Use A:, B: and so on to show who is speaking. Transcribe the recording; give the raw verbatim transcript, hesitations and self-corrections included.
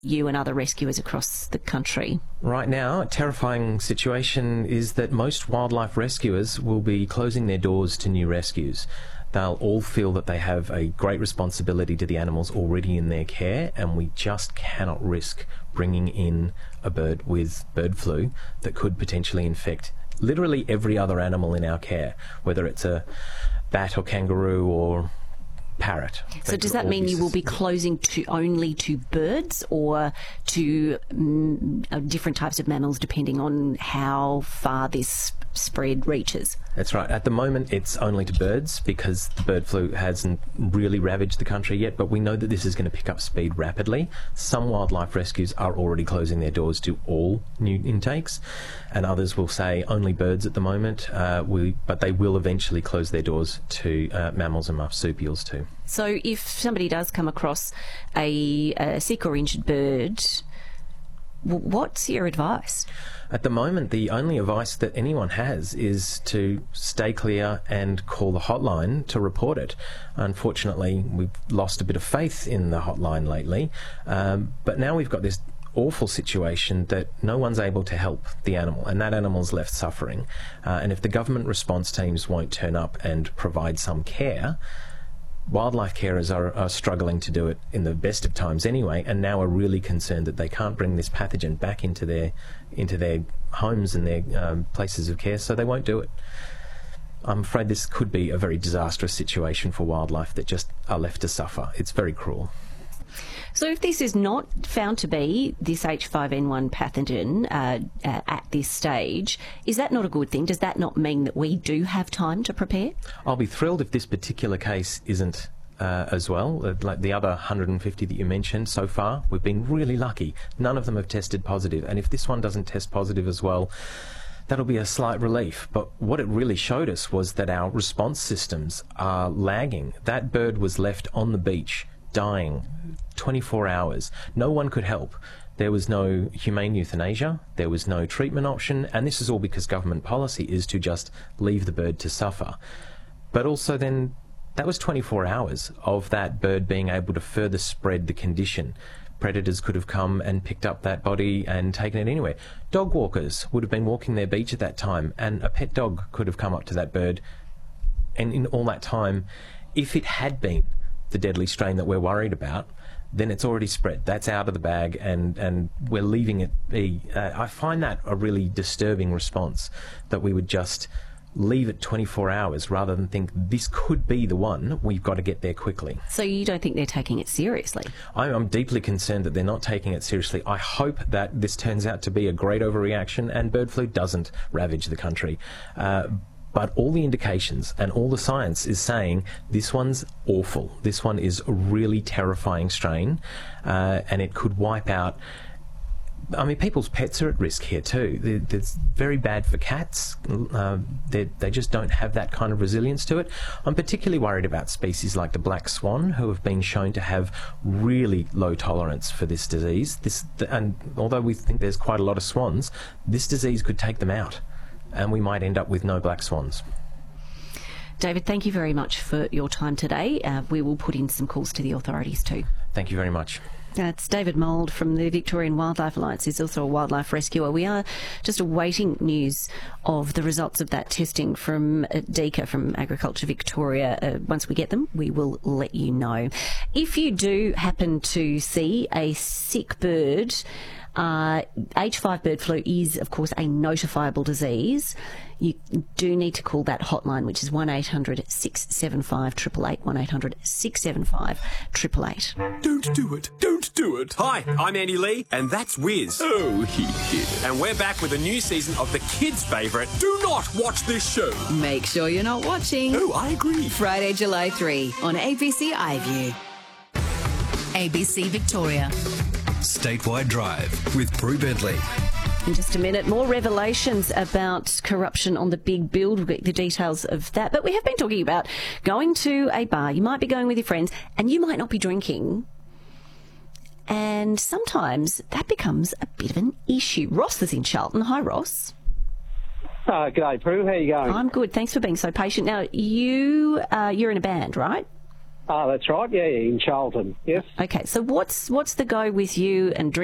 A: you and other rescuers across the country?
B: Right now, a terrifying situation is that most wildlife rescuers will be closing their doors to new rescues. They'll all feel that they have a great responsibility to the animals already in their care, and we just cannot risk bringing in a bird with bird flu that could potentially infect literally every other animal in our care, whether it's a bat or kangaroo or parrot.
A: So does that mean you will be closing to only to birds or to mm, uh, different types of mammals depending on how far this spread reaches?
B: That's right. At the moment it's only to birds because the bird flu hasn't really ravaged the country yet, but we know that this is going to pick up speed rapidly. Some wildlife rescues are already closing their doors to all new intakes, and others will say only birds at the moment, uh, we, but they will eventually close their doors to uh, mammals and marsupials too.
A: So if somebody does come across a, a sick or injured bird, what's your advice?
B: At the moment, the only advice that anyone has is to stay clear and call the hotline to report it. Unfortunately, we've lost a bit of faith in the hotline lately, um, but now we've got this awful situation that no one's able to help the animal, and that animal's left suffering. Uh, and if the government response teams won't turn up and provide some care, wildlife carers are, are struggling to do it in the best of times anyway, and now are really concerned that they can't bring this pathogen back into their into their homes and their um, places of care, so they won't do it. I'm afraid this could be a very disastrous situation for wildlife that just are left to suffer. It's very cruel.
A: So if this is not found to be this H five N one pathogen uh, uh, at this stage, is that not a good thing? Does that not mean that we do have time to prepare?
B: I'll be thrilled if this particular case isn't uh, as well. Uh, like the other one hundred fifty that you mentioned so far, we've been really lucky. None of them have tested positive, and if this one doesn't test positive as well, that'll be a slight relief. But what it really showed us was that our response systems are lagging. That bird was left on the beach dying twenty-four hours. No one could help. There was no humane euthanasia, there was no treatment option, and this is all because government policy is to just leave the bird to suffer. But also then, that was twenty-four hours of that bird being able to further spread the condition. Predators could have come and picked up that body and taken it anywhere. Dog walkers would have been walking their beach at that time, and a pet dog could have come up to that bird, and in all that time, if it had been the deadly strain that we're worried about, then it's already spread. That's out of the bag, and, and we're leaving it be. Uh, I find that a really disturbing response, that we would just leave it twenty-four hours rather than think this could be the one, we've got to get there quickly.
A: So you don't think they're taking it seriously?
B: I'm, I'm deeply concerned that they're not taking it seriously. I hope that this turns out to be a great overreaction and bird flu doesn't ravage the country. Uh, But all the indications and all the science is saying this one's awful. This one is a really terrifying strain, uh, and it could wipe out. I mean, people's pets are at risk here too. It's very bad for cats. Uh, they, they just don't have that kind of resilience to it. I'm particularly worried about species like the black swan, who have been shown to have really low tolerance for this disease. This, and although we think there's quite a lot of swans, this disease could take them out, and we might end up with no black swans.
A: David, thank you very much for your time today. Uh, we will put in some calls to the authorities too.
B: Thank you very much.
A: That's David Mould from the Victorian Wildlife Alliance. He's also a wildlife rescuer. We are just awaiting news of the results of that testing from uh, DECA, from Agriculture Victoria. Uh, once we get them, we will let you know. If you do happen to see a sick bird, Uh, H five bird flu is, of course, a notifiable disease. You do need to call that hotline, which is one eight hundred six seven five eight eight eight, one eight hundred six seven five eight eight eight.
C: Don't do it. Don't do it.
D: Hi, I'm Andy Lee, and that's Wiz.
C: Oh, he did it.
D: And we're back with a new season of the kids' favourite, Do Not Watch This Show.
E: Make sure you're not watching.
C: Oh, I agree.
E: Friday, July third on A B C iView. A B C Victoria.
F: Statewide Drive with Prue Bentley.
A: In just a minute, more revelations about corruption on the big build. We'll get the details of that. But we have been talking about going to a bar. You might be going with your friends and you might not be drinking. And sometimes that becomes a bit of an issue. Ross is in Charlton. Hi, Ross.
G: Uh, g'day, Prue. How are you going?
A: I'm good. Thanks for being so patient. Now, you, uh, you're in a band, right?
G: Ah, that's right. Yeah, yeah, in Charlton. Yes.
A: Okay, so what's what's the go with you and